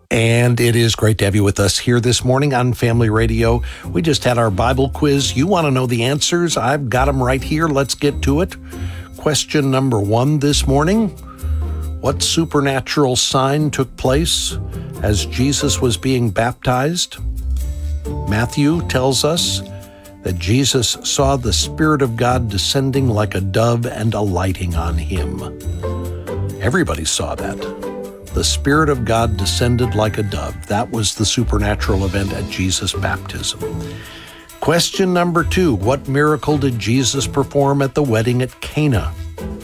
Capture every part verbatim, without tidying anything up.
And it is great to have you with us here this morning on Family Radio. We just had our Bible quiz. You want to know the answers? I've got them right here. Let's get to it. Question number one this morning. What supernatural sign took place as Jesus was being baptized? Matthew tells us that Jesus saw the Spirit of God descending like a dove and alighting on him. Everybody saw that. The Spirit of God descended like a dove. That was the supernatural event at Jesus' baptism. Question number two, what miracle did Jesus perform at the wedding at Cana?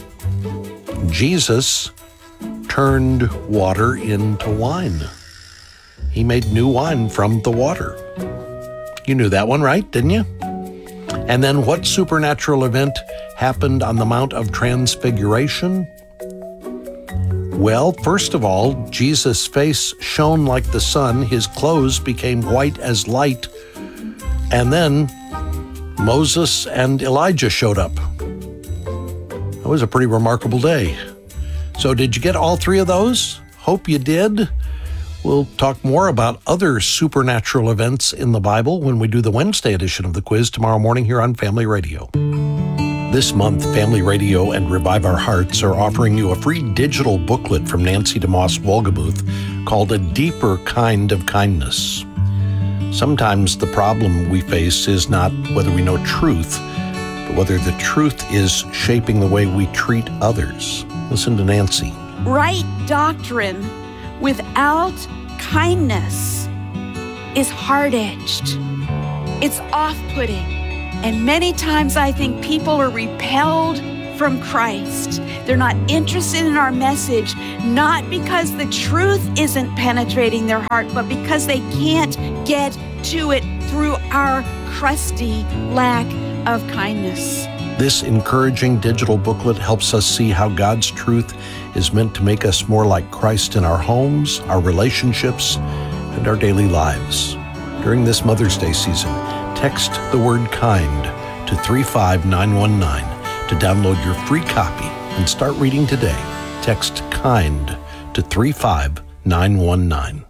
Jesus turned water into wine. He made new wine from the water. You knew that one, right? Didn't you? And then what supernatural event happened on the Mount of Transfiguration? Well, first of all, Jesus' face shone like the sun. His clothes became white as light. And then Moses and Elijah showed up. That was a pretty remarkable day. So did you get all three of those? Hope you did. We'll talk more about other supernatural events in the Bible when we do the Wednesday edition of the quiz tomorrow morning here on Family Radio. This month, Family Radio and Revive Our Hearts are offering you a free digital booklet from Nancy DeMoss Wolgemuth called A Deeper Kind of Kindness. Sometimes the problem we face is not whether we know truth, but whether the truth is shaping the way we treat others. Listen to Nancy. Right doctrine without kindness is hard-edged. It's off-putting. And many times I think people are repelled from Christ. They're not interested in our message, not because the truth isn't penetrating their heart, but because they can't get to it through our crusty lack of kindness. This encouraging digital booklet helps us see how God's truth is meant to make us more like Christ in our homes, our relationships, and our daily lives. During this Mother's Day season, text the word kind to three five nine one nine to download your free copy and start reading today. Text kind to three five nine one nine.